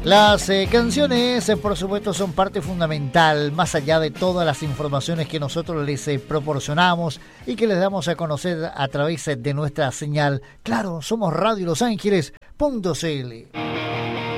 Las canciones, por supuesto, son parte fundamental, más allá de todas las informaciones que nosotros les proporcionamos y que les damos a conocer a través de nuestra señal. Claro, somos Radio Los Ángeles.cl.